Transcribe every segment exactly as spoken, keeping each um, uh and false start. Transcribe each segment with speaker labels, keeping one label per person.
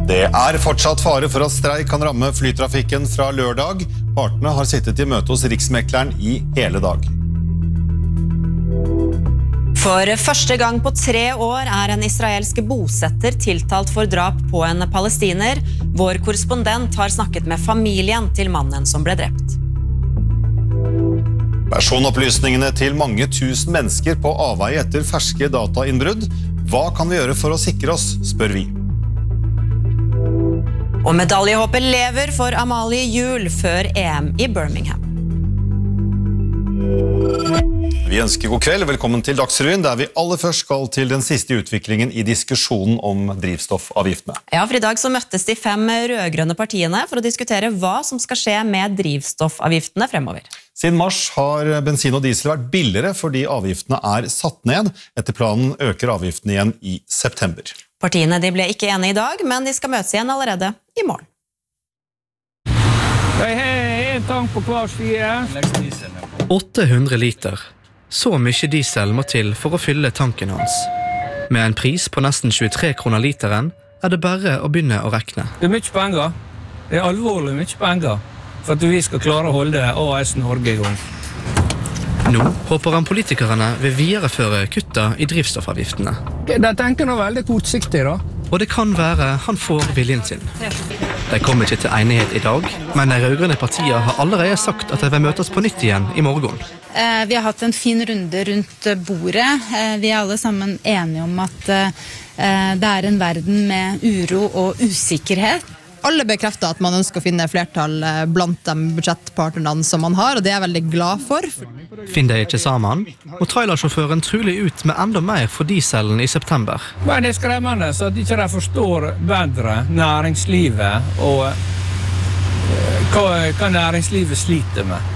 Speaker 1: Det er fortsatt fare for at streik kan ramme flytrafikken fra lørdag. Partene har sittet i møte hos Riksmekleren i hele dag.
Speaker 2: For første gang på tre år er en israelsk bosetter tiltalt for drap på en palestiner. Vår korrespondent har snakket med familien til mannen som ble drept.
Speaker 1: Personopplysningene til mange tusen mennesker på avveie etter ferske datainnbrudd. Hva kan vi gjøre for å sikre oss, spør vi.
Speaker 2: Og medaljehåpet lever for Amalie Juel før E M i Birmingham.
Speaker 1: Vi ønsker god kveld, velkommen til Dagsrevyen, der vi aller først skal til den siste utviklingen i diskusjonen om drivstoffavgiftene.
Speaker 2: Ja, for i dag så møttes de fem rødgrønne partiene for å diskutere hva som skal skje med drivstoffavgiftene fremover.
Speaker 1: Siden mars har bensin og diesel vært billigere fordi avgiftene er satt ned. Etter planen øker avgiftene igjen i september.
Speaker 2: Partiene de ble ikke enige i dag, men de skal møtes igjen allerede i morgen.
Speaker 3: Hei, hei, en tank på hver side.
Speaker 4: åtte hundre liter. Så mye diesel må til for å fylle tanken hans. Med en pris på nesten tjuetre kroner literen er det bare å begynne å rekne.
Speaker 3: Det er mye penger. Det er alvorlig mye penger for at vi skal klare å holde A S Norge i gang.
Speaker 4: Nå håper han politikerne vil videreføre kutta i drivstoffavgiftene.
Speaker 3: De tenker noe veldig kortsiktig da.
Speaker 4: Og det kan være han får viljen sin. De kommer ikke til enighet i dag, men de rødgrønne partier har allerede sagt at de vil møtes på nytt igjen i morgen.
Speaker 5: Vi har hatt en fin runde rundt bordet. Vi er alle sammen enige om at det er en verden med uro og usikkerhet.
Speaker 6: Alle bekrefter at man ønsker å finne flertall blant de budsjettpartnerne som man har, og det er jeg veldig glad for.
Speaker 4: Finner de ikke sammen, må trailersjåføren trolig ut med enda mer for dieselen i september.
Speaker 3: Men det er skremmende så at ikke de forstår bedre næringslivet og hva, hva næringslivet sliter med.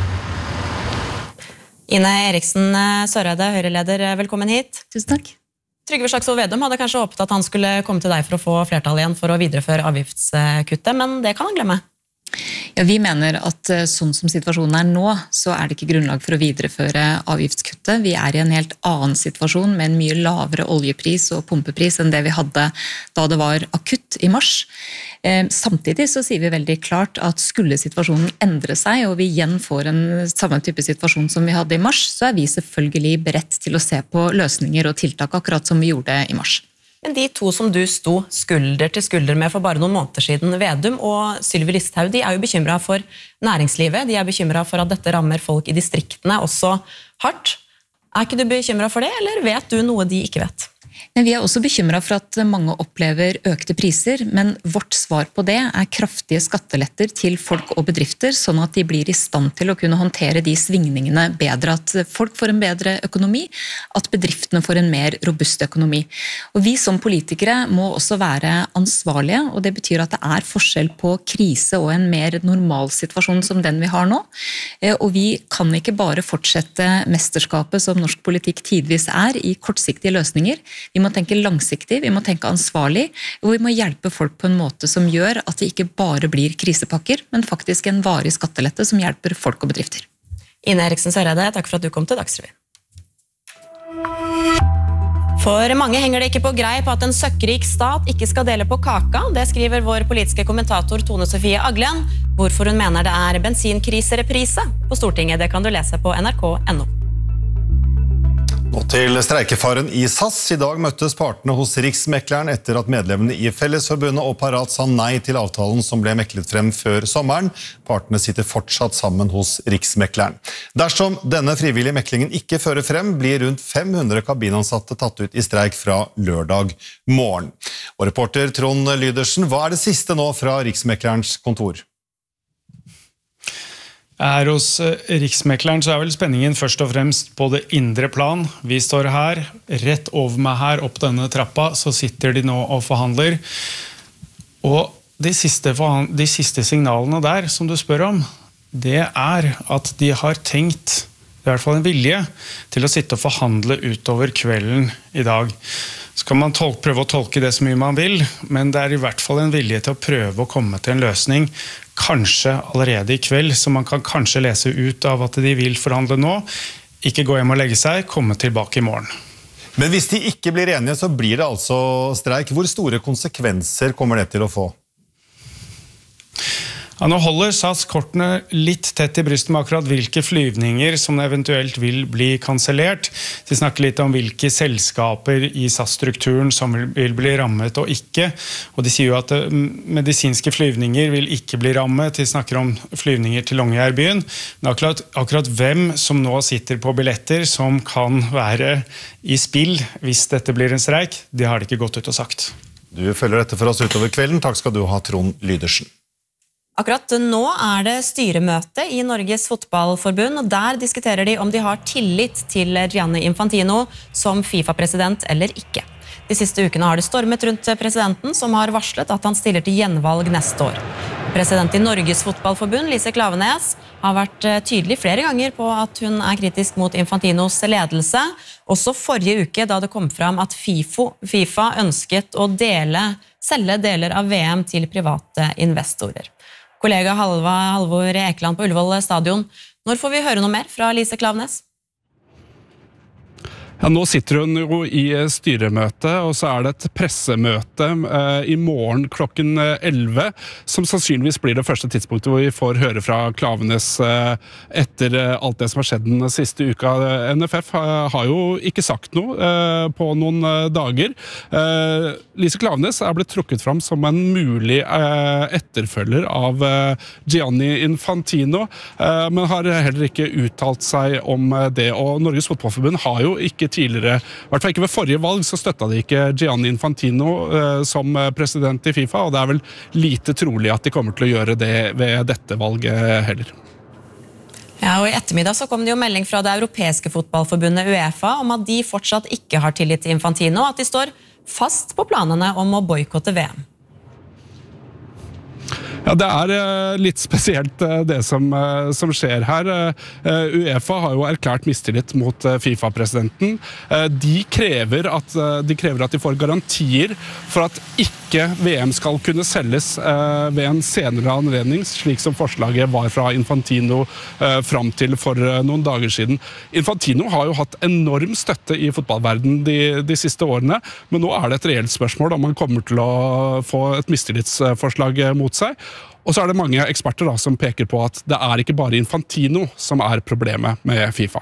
Speaker 2: Ine Eriksen Søreide, Høyre-leder, velkommen hit.
Speaker 5: Tusen takk.
Speaker 2: Trygve Slagsvold Vedum hadde kanskje håpet at han skulle komme til deg for å få flertall igjen for å videreføre avgiftskuttet, men det kan han glemme.
Speaker 7: Ja, vi mener at sånn som situasjonen er nå, så er det ikke grunnlag for å videreføre avgiftskuttet. Vi er i en helt annen situasjon med en mye lavere oljepris og pumpepris enn det vi hadde da det var akutt i mars. Samtidig så sier vi veldig klart at skulle situasjonen endre seg, og vi igjen får en samme type situasjon som vi hadde i mars, så er vi selvfølgelig beredt til å se på løsninger og tiltak akkurat som vi gjorde i mars.
Speaker 2: Men de to som du sto skulder til skulder med for bare noen måneder siden, Vedum og Sylvi Listhaug, de er jo bekymret for næringslivet. De er bekymret for at dette rammer folk i distriktene også hardt. Er ikke du bekymret for det, eller vet du noe de ikke vet?
Speaker 7: Men vi er også bekymret for at mange opplever økte priser, men vårt svar på det er kraftige skatteletter til folk og bedrifter, sånn at de blir i stand til å kunne håndtere de svingningene bedre, at folk får en bedre økonomi, at bedriftene får en mer robust økonomi. Og vi som politikere må også være ansvarlige, og det betyr at det er forskjell på krise og en mer normal situasjon som den vi har nå. Og vi kan ikke bare fortsette mesterskapet som norsk politikk tidvis er i kortsiktige løsninger. Vi må tenke langsiktig, vi må tenke ansvarlig, og vi må hjelpe folk på en måte som gjør at det ikke bare blir krisepakker, men faktisk en varig skattelette som hjelper folk og bedrifter.
Speaker 2: Ine Eriksen Søreide, takk for at du kom til Dagsrevyen. For mange henger det ikke på greip at en søkkrik stat ikke skal dele på kaka. Det skriver vår politiske kommentator Tone Sofie Aglen. Hvorfor hun mener det er bensinkrisereprise på Stortinget, det kan du lese på N R K punktum N O.
Speaker 1: Nå til streikefaren i S A S. I dag møttes partene hos Riksmekleren etter at medlemmene i Fellesforbundet og Parat sa nei til avtalen som ble meklet frem før sommeren. Partene sitter fortsatt sammen hos Riksmekleren. Dersom denne frivillige meklingen ikke fører frem, blir rundt fem hundre kabinansatte tatt ut i streik fra lørdag morgen. Og reporter Trond Lydersen, hva er det siste nå fra Riksmeklerens kontor?
Speaker 8: Her hos Riksmekleren så er vel spenningen først og fremst på det indre plan. Vi står her, rett over meg her, opp denne trappa, så sitter de nå og forhandler. Og de siste, de siste signalene der, som du spør om, det er at de har tenkt, i hvert fall en vilje, til å sitte og forhandle utover kvelden i dag. Så kan man tolke, prøve å tolke det så mye man vil, men det er i hvert fall en vilje til å prøve å komme til en løsning, kanskje allerede i kveld, så man kan kanskje lese ut av at de vil forhandle nå, ikke gå hjem og legge seg, komme tilbake i morgen.
Speaker 1: Men hvis de ikke blir enige, så blir det altså streik. Hvor store konsekvenser kommer det til å få?
Speaker 8: Ja, nå holder S A S kortene litt tett i brystet med akkurat hvilke flyvninger som eventuelt vil bli kansellert. De snakker litt om hvilke selskaper i S A S-strukturen som vil bli rammet og ikke. Og de sier jo at medisinske flyvninger vil ikke bli rammet. De snakker om flyvninger til Longyearbyen. Men akkurat, akkurat hvem som nå sitter på billetter som kan være i spill hvis dette blir en streik, det har de ikke gått ut og sagt.
Speaker 1: Du følger dette for oss utover kvelden. Takk skal du ha, Trond Lydersen.
Speaker 2: Akkurat nå er det styremøte i Norges fotballforbund, og der diskuterer de om de har tillit til Gianni Infantino som FIFA-president eller ikke. De siste ukene har det stormet rundt presidenten, som har varslet at han stiller til gjenvalg neste år. President i Norges fotballforbund, Lise Klaveness, har vært tydelig flere ganger på at hun er kritisk mot Infantinos ledelse. Også forrige uke, da det kom fram at FIFA ønsket å dele, selge deler av V M til private investorer. Kollega Halva, Halvor Ekeland på Ullevål stadion. Når får vi høre noe mer fra Lise Klaveness?
Speaker 9: Ja, nå sitter hun jo i styremøte, og så er det et pressemøte eh, i morgen klokken elleve, som sannsynligvis blir det første tidspunktet hvor vi får høre fra Klaveness eh, etter alt det som har skjedd den siste uka. N F F har, har jo ikke sagt noe eh, på noen dager. Eh, Lise Klaveness er blitt trukket fram som en mulig eh, etterfølger av eh, Gianni Infantino, eh, men har heller ikke uttalt seg om det, og Norges fotballforbund har jo ikke tidligere, i hvert fall ikke ved forrige valg, så støttet de ikke Gianni Infantino eh, som president i FIFA, og det er vel lite trolig at de kommer til å gjøre det ved dette valget heller.
Speaker 2: Ja, og i ettermiddag så kom det jo melding fra det europeiske fotballforbundet UEFA om at de fortsatt ikke har tillit til Infantino, og at de står fast på planene om å boykotte V M.
Speaker 9: Ja, det er litt spesielt det som, som skjer her. UEFA har jo erklært mistillit mot FIFA-presidenten. De krever, at, de krever at de får garantier for at ikke V M skal kunne selges ved en senere anledning, slik som forslaget var fra Infantino fram til for noen dager siden. Infantino har jo hatt enorm støtte i fotballverdenen de, de siste årene, men nå er det et reelt spørsmål om han kommer til å få et mistillitsforslag mot seg. Og så er det mange eksperter da, som peker på at det er ikke bare Infantino som er problemet med FIFA.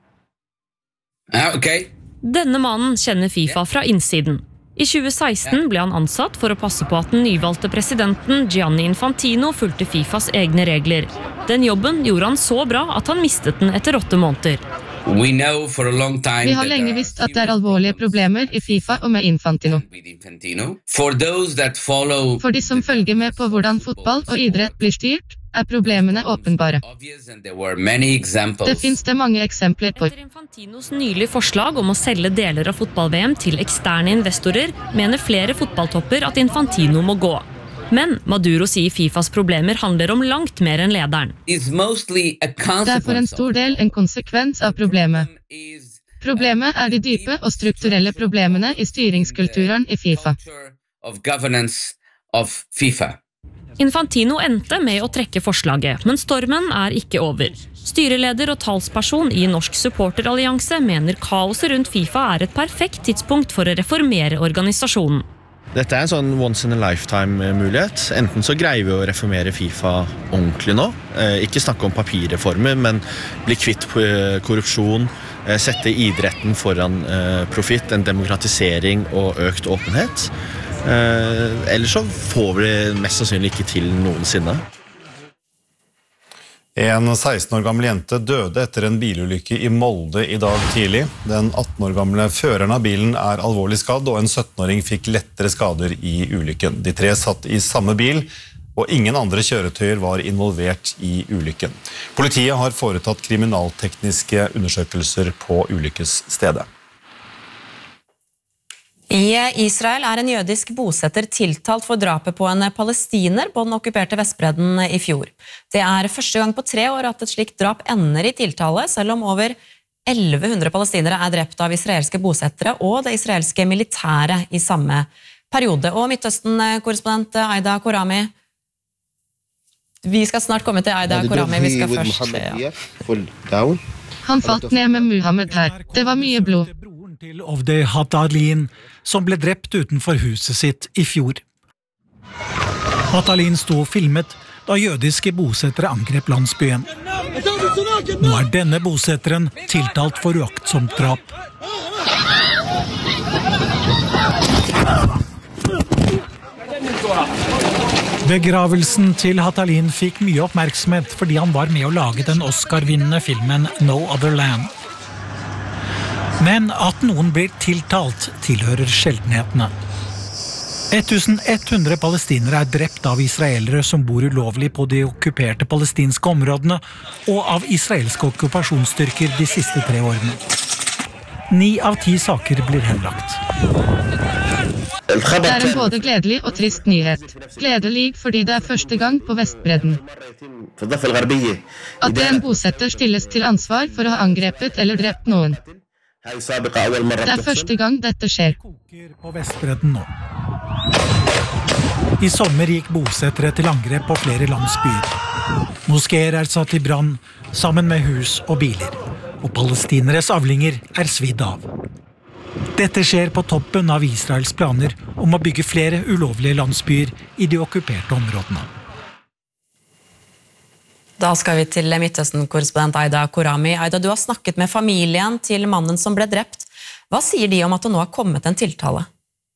Speaker 10: Okay.
Speaker 11: Denne mannen kjenner FIFA fra innsiden. I tjue seksten ble han ansatt for å passe på at den nyvalgte presidenten Gianni Infantino fulgte FIFAs egne regler. Den jobben gjorde han så bra at han mistet den etter åtte måneder.
Speaker 10: We know for a long time
Speaker 12: Vi har lenge visst at det er alvorlige problemer i FIFA og med Infantino.
Speaker 10: For those that follow
Speaker 12: For de som følger med på hvordan fotball og idrett blir styrt, er problemene åpenbare. Det finnes det mange eksempler på.
Speaker 11: Etter Infantinos nylige forslag om å selge deler av fotball-V M til eksterne investorer, mener flere fotballtopper at Infantino må gå. Men Maduro sier FIFAs problemer handler om langt mer enn lederen.
Speaker 12: Det er for en stor del en konsekvens av problemet. Problemet er de dype og strukturelle problemene i styringskulturen i FIFA.
Speaker 11: Infantino endte med å trekke forslaget, men stormen er ikke over. Styreleder og talsperson i Norsk Supporterallianse mener kaoset rundt FIFA er et perfekt tidspunkt for å reformere organisasjonen.
Speaker 13: Dette er en sånn once in a lifetime mulighet. Enten så greier vi å reformere FIFA ordentlig nå, eh, ikke snakke om papirreformer, men bli kvitt korrupsjon, eh, sette idretten foran eh, profitt, en demokratisering og økt åpenhet. Eh, ellers så får vi det mest sannsynlig ikke til noensinne.
Speaker 1: En seksten år gammel jente døde etter en bilulykke i Molde i dag tidlig. Den atten år gamle føreren av bilen er alvorlig skadd, og en syttenåring fikk lettere skader i ulykken. De tre satt i samme bil, og ingen andre kjøretøyer var involvert i ulykken. Politiet har foretatt kriminaltekniske undersøkelser på ulykkesstedet.
Speaker 2: I Israel er en jødisk bosetter tiltalt for drapet på en palestiner på den okkuperte Vestbredden i fjor. Det er første gang på tre år at et slikt drap ender i tiltale, selv om over elleve hundre palestinere er drept av israelske bosettere og det israelske militæret i samme periode. Og Midtøsten-korrespondent Aida Korami, vi skal snart komme til Aida Korami, vi skal først...
Speaker 12: Han falt ned med Muhammed her. Det var mye blod.
Speaker 14: broren til Ovde Hatalin, som ble drept utenfor huset sitt i fjor. Hatalin sto og filmet da jødiske bosettere angrep landsbyen. Nå er denne bosetteren tiltalt for uaktsomt drap. Begravelsen til Hatalin fikk mye oppmerksomhet fordi han var med å lage den Oscar-vinnende filmen No Other Land. Men at noen blir tiltalt tilhører sjeldenhetene. ellevehundre palestinere er drept av israelere som bor ulovlig på de okkuperte palestinske områdene og av israelske okkupasjonsstyrker de siste tre årene. Ni av ti saker blir henlagt.
Speaker 12: Det er en både gledelig og trist nyhet. Gledelig fordi det er første gang på Vestbredden at en bosetter stilles til ansvar for å ha angrepet eller drept noen. Det er første gang dette skjer.
Speaker 14: På Vestbredden nå. I sommer gikk bosettere til angrep på flere landsbyer. Moskeer er satt i brann, sammen med hus og biler. Og palestineres avlinger er svidd av. Dette skjer på toppen av Israels planer om å bygge flere ulovlige landsbyer i de okkuperte områdene.
Speaker 2: Da skal vi til Midtøsten-korrespondent Aida Korami. Aida, du har snakket med familien til mannen som ble drept. Hva sier de om at det nå har kommet en tiltale?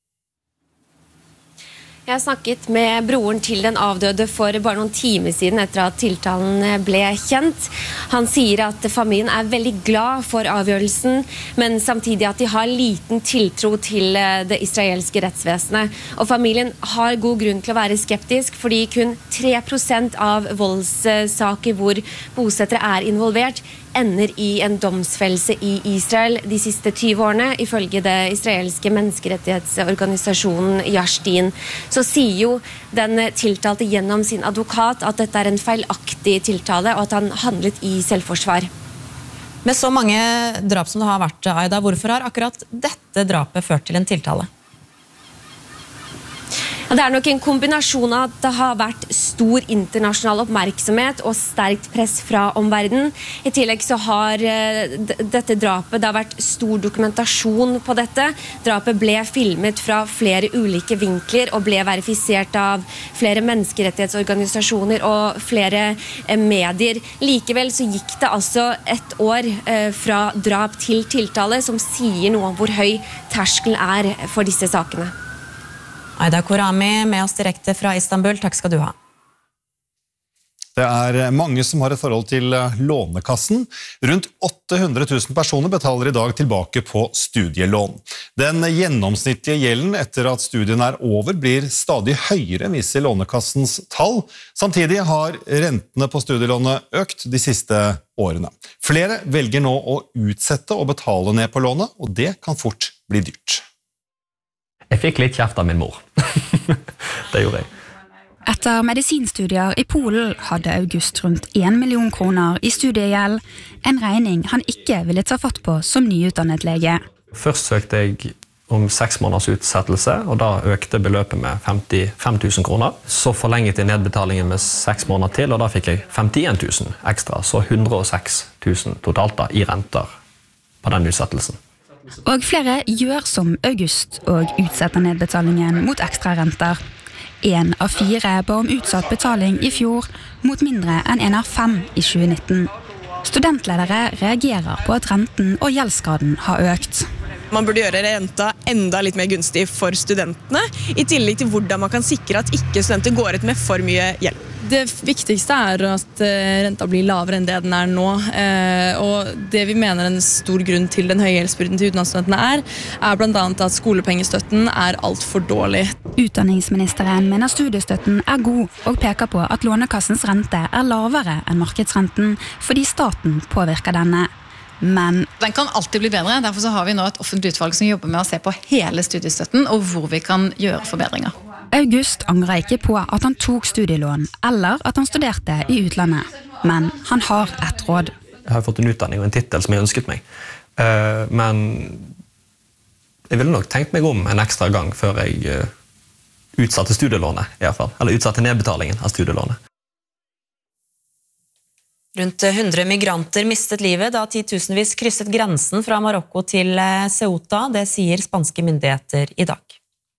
Speaker 15: Jeg har snakket med broren til den avdøde for bare noen timer siden etter at tiltalen ble kjent. Han sier at familien er veldig glad for avgjørelsen, men samtidig at de har liten tiltro til det israelske rettsvesenet. Og familien har god grunn til å være skeptisk, fordi kun tre prosent av voldssaker hvor bosettere er involvert, ender i en domsfellelse i Israel de siste tyve årene, ifølge det israelske menneskerettighetsorganisasjonen Yashdin. Så sier jo den tiltalte gjennom sin advokat at dette er en feilaktig tiltale, og at han handlet i selvforsvar.
Speaker 2: Med så mange drap som det har vært, Aida, hvorfor har akkurat dette drapet ført til en tiltale?
Speaker 15: Det er nok en kombinasjon av at det har vært stor internasjonal oppmerksomhet og sterkt press fra omverdenen. I tillegg så har dette drapet, det har vært stor dokumentasjon på dette. Drapet ble filmet fra flere ulike vinkler og ble verifisert av flere menneskerettighetsorganisasjoner og flere medier. Likevel så gikk det altså et år fra drap til tiltale, som sier noe om hvor høy terskelen er for disse sakene.
Speaker 2: Aida Korami med oss direkte fra Istanbul. Takk skal du ha.
Speaker 1: Det er mange som har et forhold til Lånekassen. Rundt åtte hundre tusen personer betaler i dag tilbake på studielån. Den gjennomsnittlige gjelden etter at studien er over blir stadig høyere, viser Lånekassens tall. Samtidig har rentene på studielånet økt de siste årene. Flere velger nå å utsette og betale ned på lånet, og det kan fort bli dyrt.
Speaker 16: Jeg fikk litt kjeft av min mor. Det gjorde jeg.
Speaker 17: Etter medisinstudier i Polen hadde August rundt en million kroner i studiegjeld, en regning han ikke ville ta fatt på som nyutdannet lege.
Speaker 16: Først søkte jeg om seks måneders utsettelse, og da økte beløpet med femtifem tusen kroner. Så forlenget jeg nedbetalingen med seks måneder til, og da fikk jeg femtien tusen ekstra, så hundre og seks tusen totalt da, i renter på den utsettelsen.
Speaker 17: Og flere gjør som August og utsetter nedbetalingen mot ekstra renter. En av fire ba om utsatt betaling i fjor, mot mindre enn en av fem i tjue nitten. Studentledere reagerer på at renten og gjeldsgraden har økt.
Speaker 18: Man burde gjøre renta enda litt mer gunstig for studentene, i tillegg til hvordan man kan sikre at ikke studenter går ut med for mye gjeld.
Speaker 19: Det viktigste er at renta blir lavere enn det den er nå, og det vi mener en stor grunn til den høye gjeldsbyrden til utenlandsstudentene er, er blant annet at skolepengestøtten er alt for dårlig.
Speaker 17: Utdanningsministeren mener studiestøtten er god, og peker på at Lånekassens rente er lavere enn markedsrenten, fordi staten påvirker denne.
Speaker 20: Men den kan alltid bli bedre, derfor så har vi nå et offentlig utvalg som jobber med å se på hele studiestøtten og hvor vi kan gjøre forbedringer.
Speaker 17: August angrer ikke på at han tok studielån, eller at han studerte i utlandet. Men han har et råd.
Speaker 16: Jeg har fått en utdanning og en titel som jeg ønsket meg. Men jeg ville nok tenkt meg om en ekstra gang før jeg utsatte studielånet, i hvert fall. Eller utsatte nedbetalingen av studielånet.
Speaker 2: Rundt hundre migranter mistet livet da titusenvis krysset grensen fra Marokko til Ceuta, det sier spanske myndigheter i dag.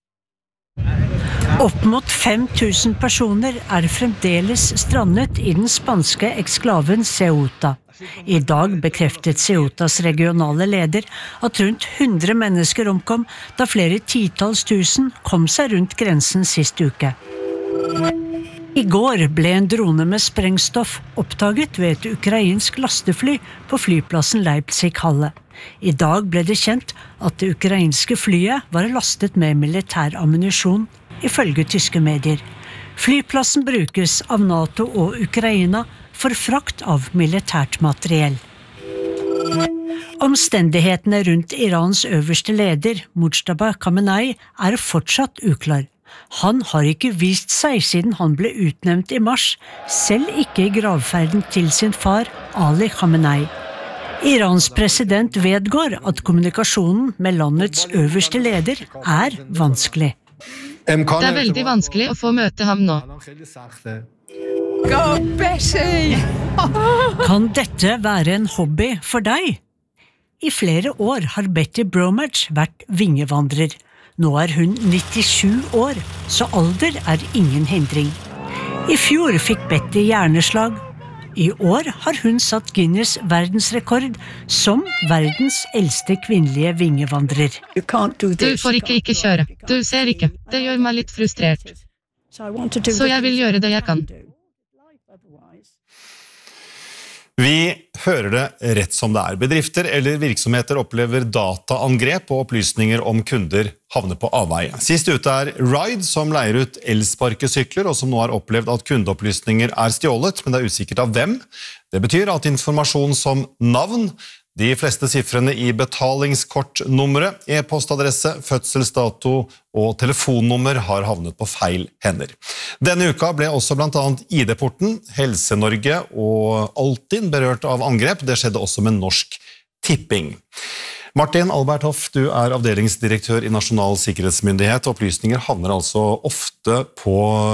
Speaker 21: Opp mot fem tusen personer er fremdeles strandet i den spanske eksklaven Ceuta. I dag bekreftet Ceutas regionale leder at rundt hundre mennesker omkom da flere titalls tusen kom seg rundt grensen sist uke. I går ble en drone med sprengstoff oppdaget ved et ukrainsk lastefly på flyplassen Leipzig-Halle. I dag ble det kjent at det ukrainske flyet var lastet med militær ammunisjon, ifølge tyske medier. Flyplassen brukes av NATO og Ukraina for frakt av militært materiell. Omstendighetene rundt Irans øverste leder, Mujtaba Khamenei, er fortsatt uklar. Han har ikke vist seg siden han ble utnevnt i mars, selv ikke i gravferden til sin far, Ali Khamenei. Irans president vedgår at kommunikasjonen med landets øverste leder er vanskelig.
Speaker 12: Det er veldig vanskelig å få møte ham nå.
Speaker 21: Go Bessie! Kan dette være en hobby for deg? I flere år har Betty Bromage vært vingevandrer. Nå er hun nittisju år, så alder er ingen hindring. I fjor fikk Betty hjerneslag. I år har hun satt Guinness verdensrekord som verdens eldste kvinnelige vingevandrer.
Speaker 12: Du får ikke ikke kjøre. Du ser ikke. Det gjør meg litt frustrert. Så jeg vil gjøre det jeg kan.
Speaker 1: Vi hører det rett som det er. Bedrifter eller virksomheter opplever dataangrep og opplysninger om kunder havner på avveie. Sist ute er Ride, som leier ut elsparkesykler, og som nå har opplevd at kundeopplysninger er stjålet, men det er usikkert av hvem. Det betyr at informasjon som navn, de fleste siffrene i betalingskortnummeret, e-postadresse, fødselsdato og telefonnummer har havnet på feil hender. Denne uka ble også blant annet I D-porten, Helse-Norge og Altinn berørt av angrep. Det skjedde også med Norsk Tipping. Martin Albert Hoff, du er avdelingsdirektør i Nasjonal Sikkerhetsmyndighet. Opplysninger havner altså ofte på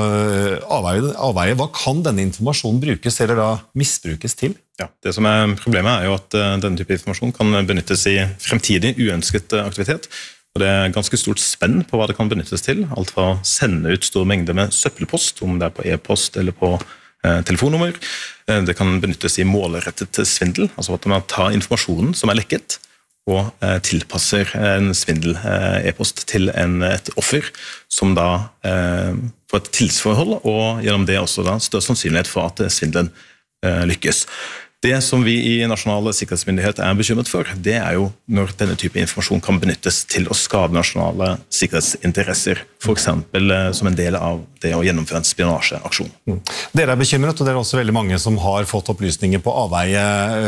Speaker 1: avveie. avveie. Hva kan denne informasjonen brukes eller da misbrukes til?
Speaker 22: Ja, det som er problemet er jo at denne type informasjon kan benyttes i fremtidig uønsket aktivitet. Og det er ganske stort spenn på hva det kan benyttes til. Alt fra å sende ut store mengder med søppelpost, om det er på e-post eller på eh, telefonnummer. Det kan benyttes i målrettet svindel, altså at man tar informasjonen som er lekket, og eh, tilpasser en svindel eh, e-post til en, et offer, som da eh, får et tilsforhold, og gjennom det også da større sannsynlighet for at svindelen eh, lykkes. Det som vi i Nasjonal Sikkerhetsmyndighet er bekymret for, det er jo når denne type informasjon kan benyttes til å skade nasjonale sikkerhetsinteresser, for eksempel eh, som en del av det å gjennomføre en spionasjeaksjon.
Speaker 1: Mm. Dere er bekymret, og det er også veldig mange som har fått opplysninger på avveie.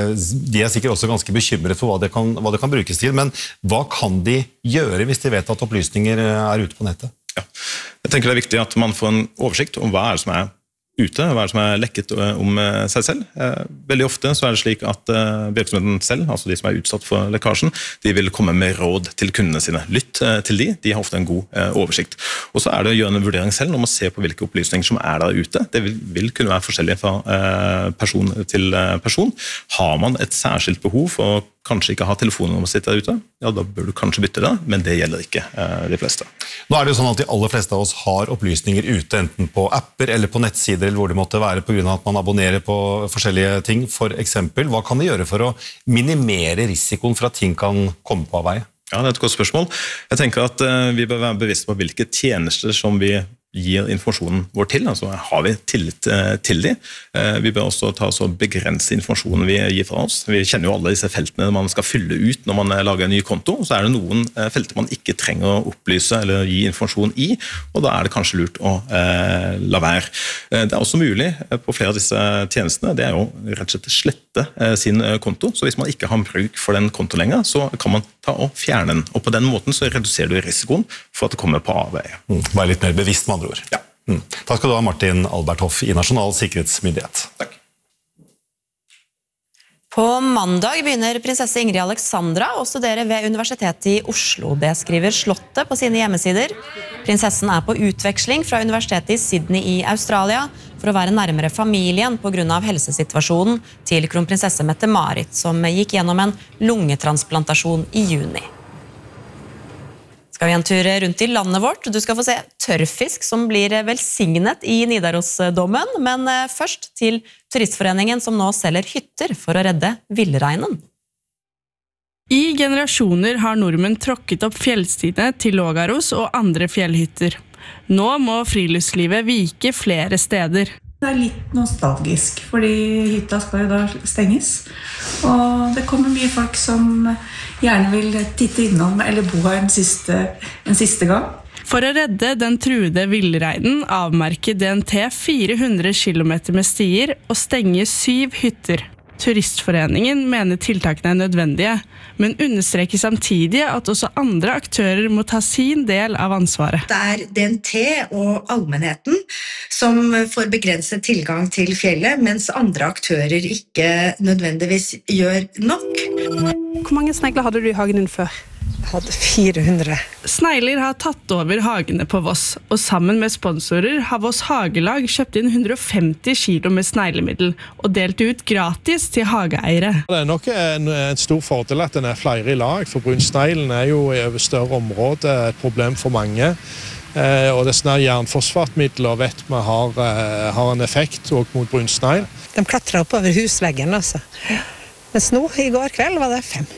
Speaker 1: De er sikkert også ganske bekymret for hva det kan, hva det kan brukes til, men hva kan de gjøre hvis de vet at opplysninger er ute på nettet?
Speaker 22: Ja. Jeg tenker det er viktig at man får en oversikt om hva er det som er ute, hva er det som er lekket om seg selv. Veldig ofte så er det slik at virksomheten selv, altså de som er utsatt for lekkasjen, de vil komme med råd til kundene sine. Lytt til de, de har ofte en god oversikt. Og så er det å gjøre en vurdering selv når man ser på hvilke opplysninger som er der ute. Det vil, vil kunne være forskjellig fra person til person. Har man et særskilt behov for å kanskje ikke ha telefonnummeret sitt der ute, ja, da bør du kanskje bytte det, men det gjelder ikke eh, de fleste.
Speaker 1: Nå er det jo sånn at de aller fleste av oss har opplysninger ute, enten på apper eller på nettsider, eller hvor det måtte være på grunn av at man abonnerer på forskjellige ting. For eksempel, hva kan vi gjøre for å minimere risikoen for at ting kan komme på avveie?
Speaker 22: Ja, det er et godt spørsmål. Jeg tenker at eh, vi bør være bevisste på hvilke tjenester som vi gir informasjonen vår til, altså har vi tillit til de. Vi bør også ta oss og begrense informasjonen vi gir fra oss. Vi kjenner jo alle disse feltene man skal fylle ut når man lager en ny konto, så er det noen felter man ikke trenger å opplyse eller gi informasjon i, og da er det kanskje lurt å eh, la være. Det er også mulig på flere av disse tjenestene, det er jo rett og slett slette eh, sin konto, så hvis man ikke har bruk for den konto lenger, så kan man ta og fjerne den, og på den måten så reduserer du risikoen for at det kommer på avveie.
Speaker 1: Mm, bare litt mer bevisst med andre ord.
Speaker 22: Ja.
Speaker 1: Mm. Takk skal du ha, Martin Albert Hoff i Nasjonal Sikkerhetsmyndighet.
Speaker 22: Takk.
Speaker 2: På mandag begynner prinsesse Ingrid Alexandra å studere ved Universitetet i Oslo. Det skriver Slottet på sine hjemmesider. Prinsessen er på utveksling fra Universitetet i Sydney i Australia for å være nærmere familien på grunn av helsesituasjonen til kronprinsesse Mette-Marit, som gikk gjennom en lungetransplantasjon i juni. Skal vi en tur rundt i landet vårt. Du skal få se tørrfisk som blir velsignet i Nidarosdomen, men først til Turistforeningen som nå selger hytter for å redde villreinen.
Speaker 4: I generasjoner har nordmenn tråkket opp fjellstidene til Lågaros og andre fjellhytter. Nå må friluftslivet vike flere steder.
Speaker 6: Det er litt nostalgisk, fordi hytta skal jo da stenges. Og det kommer mye folk som gjerne vil titte innom eller bo her en siste, en siste gang.
Speaker 4: For å redde den truede villreinen avmerker D N T fire hundre kilometer med stier og stenger syv hytter. Turistforeningen mener tiltakene er nødvendige, men understreker samtidig at også andre aktører må ta sin del av ansvaret.
Speaker 23: Det er D N T og allmennheten som får begrenset tilgang til fjellet, mens andre aktører ikke nødvendigvis gjør nok.
Speaker 4: Hvor mange snegler hadde du i hagen din før?
Speaker 24: Jeg hadde fire hundre.
Speaker 4: Snegler har tatt over hagene på Voss, og sammen med sponsorer har Voss Hagelag kjøpt inn hundre og femti kilo med sneglemiddel og delt ut gratis til hageeiere.
Speaker 25: Det er nok en, en stor fordel at den er flere i lag, for brunsneglen er jo i over større område et problem for mange. Eh, og disse jernfosfatmidler vet vi har, eh, har en effekt også mot brunsnegl.
Speaker 24: De klatrer opp over husveggen, altså. Mens nå, i går kveld, var det fem.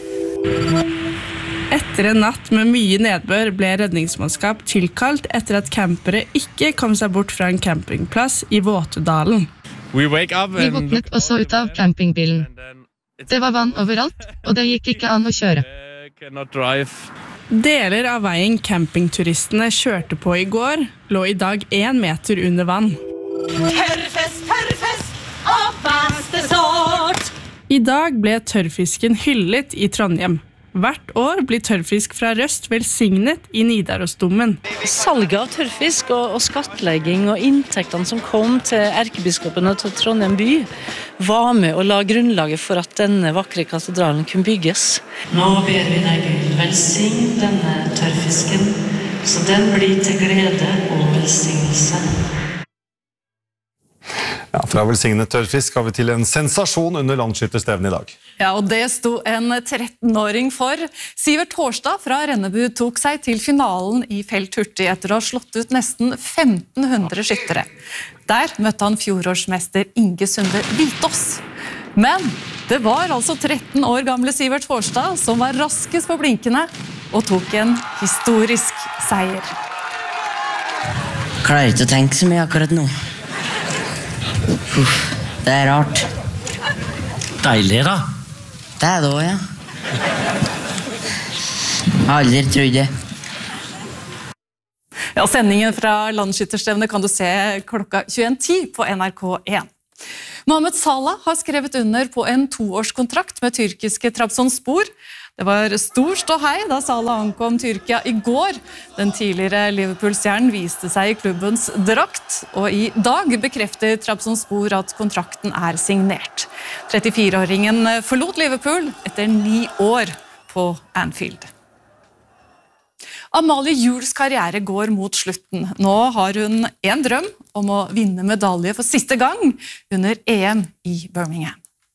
Speaker 4: Etter en natt med mye nedbør ble redningsmannskap tilkalt etter at campere ikke kom seg bort fra en campingplass i Våtedalen.
Speaker 12: Vi våknet også ut av campingbilen. Det var vann overalt, og det gikk ikke an å kjøre.
Speaker 4: Deler av veien campingturistene kjørte på i går lå i dag en meter under vann.
Speaker 26: Tørrfest, tørrfest, og beste sort!
Speaker 4: I dag ble tørrfisken hyllet i Trondheim. Hvert år blir tørrfisk fra Røst velsignet i Nidarosdomen.
Speaker 27: Salget av tørrfisk og, og skattlegging og inntektene som kom til erkebiskopen og til Trondheim by var med å la grunnlaget for at denne vakre katedralen kunne bygges.
Speaker 21: Nå ber vi deg Gud velsign denne tørrfisken, så den blir til glede og velsignelse.
Speaker 1: Ja, fra velsignet tørrfisk har vi til en sensasjon under landsskytterstevnen i dag.
Speaker 28: Ja, og det sto en tretten-åring for. Sivert Hårstad fra Rennebu tok seg til finalen i felt hurtig etter å ha slått ut nesten femten hundre skyttere. Der møtte han fjorårsmester Inge Sunde Vitås. Men det var altså tretten år gamle Sivert Hårstad som var raskest på blinkene og tok en historisk seier.
Speaker 29: Klarer ikke å tenke så mye akkurat nå. Uff, det er rart.
Speaker 30: Deilig da.
Speaker 29: Det er det også, ja. Jeg har aldri trodd det.
Speaker 28: Ja, sendingen fra landsskytterstevnet kan du se klokka tjueen ti på N R K én. Mohamed Salah har skrevet under på en toårskontrakt med tyrkiske Trabzonspor. Det var stor ståhei da Salah ankom Tyrkia i går. Den tidligere Liverpool-stjernen viste seg i klubbens drakt, og i dag bekrefter Trabzonspor at kontrakten er signert. trettifire-åringen forlot Liverpool etter ni år på Anfield. Amalie Juels karriere går mot slutten. Nå har hun en drøm om å vinne medalje for siste gang under E M i Birmingham.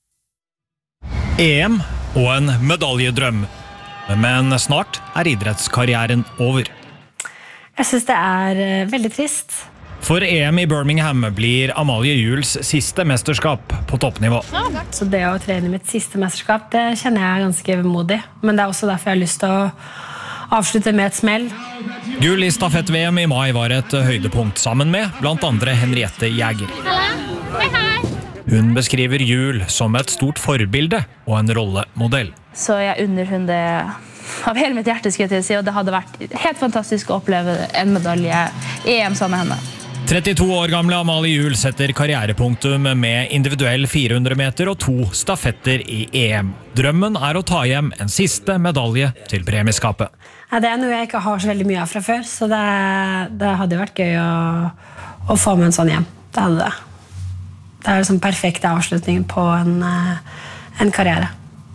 Speaker 31: E M og en medaljedrøm. Men snart er idrettskarrieren over.
Speaker 32: Jeg synes det er veldig trist.
Speaker 31: For E M i Birmingham blir Amalie Juels siste mesterskap på toppnivå.
Speaker 32: Så det å trene mitt siste mesterskap, det kjenner jeg ganske vemodig. Men det er også derfor jeg har lyst til å avslutte med et smell.
Speaker 31: Gull i stafett-V M i mai var et høydepunkt sammen med blant andre Henriette Jæger.
Speaker 32: Hei, hei!
Speaker 31: Hun beskriver Juel som et stort forbilde og en rollemodell.
Speaker 32: Så jeg unner hun det av hele mitt hjerte, skulle jeg til å si, og det hadde vært helt fantastisk å oppleve en medalje i E M sammen med henne.
Speaker 31: trettito år gamle Amalie Juel setter karrierepunktum med individuell fire hundre meter og to stafetter i E M. Drømmen er å ta hjem en siste medalje til premieskapet.
Speaker 32: Ja, det er noe jeg ikke har så veldig mye av fra før, så det, det hadde vært gøy å, å få med en sånn hjem. Det hadde det. Det er liksom perfekt avslutning på en,
Speaker 3: en karriere.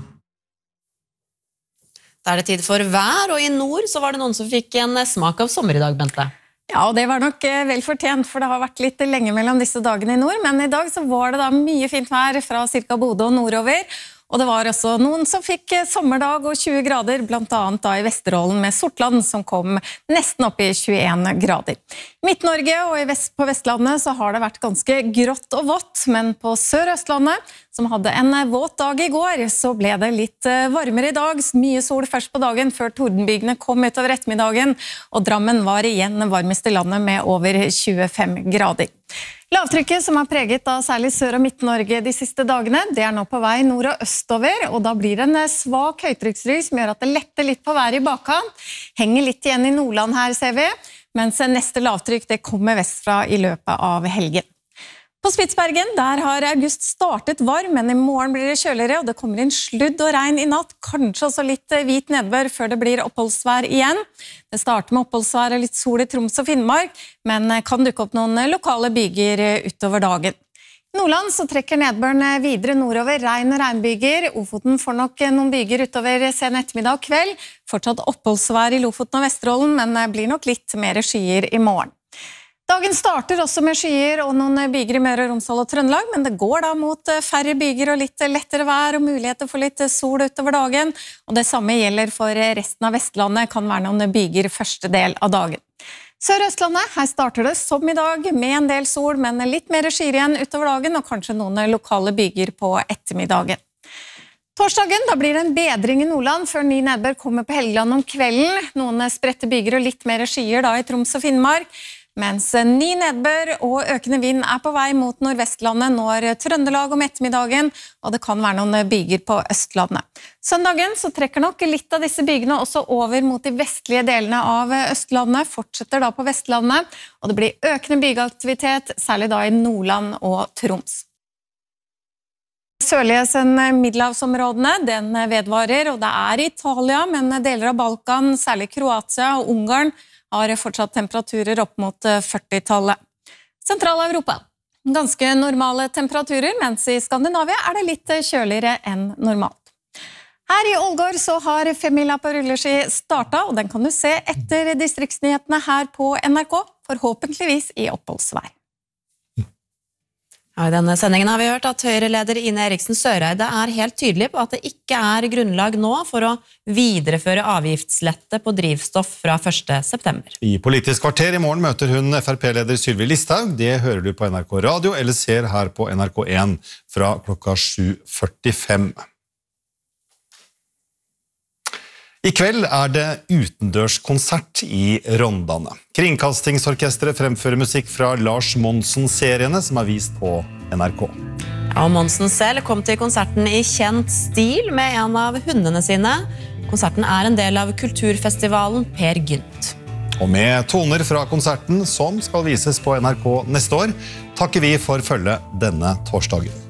Speaker 2: Da er det tid for vær, og i nord så var det noen som fikk en smak av sommer i dag, Bente.
Speaker 5: Ja, og det var nok vel fortjent, for det har vært litt lenge mellom disse dagene i nord, men i dag så var det da mye fint vær fra cirka Bodø og nordover, og det var også noen som fikk sommerdag og tjue grader, blant annet da i Vesterålen med Sortland, som kom nesten opp i tjueen grader. I Midt-Norge og i vest, på Vestlandet så har det vært ganske grått og vått, men på Sør-Østlandet, som hadde en våt dag i går, så ble det litt varmere i dag, mye sol først på dagen før tordenbygene kom utover ettermiddagen, og Drammen var igjen varmest i landet med over tjuefem grader. Lavtrykket som har preget av særlig Sør- og Midt-Norge de siste dagene, det er nå på vei nord- og østover, og da blir det en svak høytrykksrygg som gjør at det letter litt på været i bakkant. Henger litt igjen i Nordland her, ser vi, mens neste lavtrykk det kommer vestfra i løpet av helgen. På Spitsbergen, der har august startet varm, men i morgen blir det kjøligere, og det kommer inn sludd og regn i natt, kanskje også litt hvit nedbør før det blir oppholdsvær igjen. Det starter med oppholdsvær og litt sol i Troms og Finnmark, men kan dukke opp noen lokale byger utover dagen. I Nordland så trekker nedbøren videre nordover, regn og regnbyger. Ofoten får nok noen byger utover sen ettermiddag og kveld. Fortsatt oppholdsvær i Lofoten og Vesterålen, men blir nok litt mer skyer i morgen. Dagen starter også med skyer og noen byger i Møre og Romsdal og Trøndelag, men det går da mot færre byger og litt lettere vær og muligheter for litt sol utover dagen. Og det samme gjelder for resten av Vestlandet, kan være noen byger første del av dagen. Sør-Østlandet, her starter det som i dag med en del sol, men litt mer skyer igjen utover dagen, og kanskje noen lokale byger på ettermiddagen. Torsdagen, da blir det en bedring i Nordland før ny nedbør kommer på Helgeland om kvelden. Noen spredte byger og litt mer skyer da i Troms og Finnmark. Mens ny nedbør og økende vind er på vei mot Nordvestlandet når Trøndelag om ettermiddagen, og det kan være noen byger på Østlandet. Søndagen så trekker nok litt av disse bygene også over mot de vestlige delene av Østlandet, fortsetter da på Vestlandet, og det blir økende bygeaktivitet, særlig da i Nordland og Troms. Sørlige sen middelhavsområdene, den vedvarer, og det er Italia, men deler av Balkan, særlig Kroatia og Ungarn, har fortsatt temperaturer opp mot førti-tallet. Sentraleuropa, ganske normale temperaturer, mens i Skandinavia er det litt kjøligere enn normalt. Her i Ålgård så har femmila på rulleski startet, og den kan du se etter distriktsnyhetene her på N R K, forhåpentligvis i oppholdsvær.
Speaker 2: Ja, I denne sendingen har vi hørt at Høyre-leder Ine Eriksen Søreide er helt tydelig på at det ikke er grunnlag nå for å videreføre avgiftslette på drivstoff fra første september.
Speaker 1: I Politisk kvarter i morgen møter hun F R P-leder Sylvi Listhaug. Det hører du på N R K Radio eller ser her på N R K en fra klokka sju førtifem. I kveld er det utendørskonsert i Rondane. Kringkastingsorkestret fremfører musikk fra Lars Monsen-seriene som er vist på N R K.
Speaker 2: Ja, og Monsen selv kom til konserten i kjent stil med en av hundene sine. Konserten er en del av kulturfestivalen Per Gynt.
Speaker 1: Og med toner fra konserten som skal vises på N R K neste år, takker vi for følge denne torsdagen.